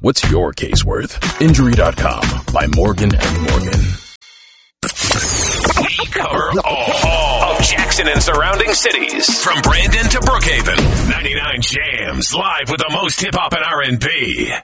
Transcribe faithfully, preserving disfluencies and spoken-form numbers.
What's your case worth? Injury dot com by Morgan and Morgan. We cover all of Jackson and surrounding cities. From Brandon to Brookhaven. ninety-nine Jams, live with the most hip-hop and R and B.